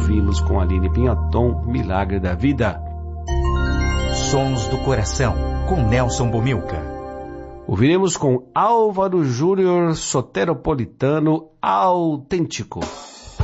ouvimos com Aline Pinhaton, Milagre da Vida. Sons do Coração, com Nelson Bomilca. Ouviremos com Álvaro Júnior, Soteropolitano Autêntico.